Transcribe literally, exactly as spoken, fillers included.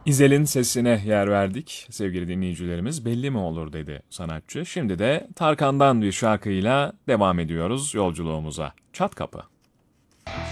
İzel'in sesine yer verdik sevgili dinleyicilerimiz. Belli mi olur dedi sanatçı. Şimdi de Tarkan'dan bir şarkıyla devam ediyoruz yolculuğumuza. Çat Kapı.